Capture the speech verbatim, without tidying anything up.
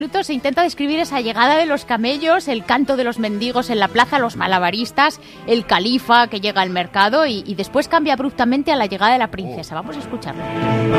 Se intenta describir esa llegada de los camellos, el canto de los mendigos en la plaza, los malabaristas, el califa que llega al mercado y, y después cambia abruptamente a la llegada de la princesa. Vamos a escucharlo.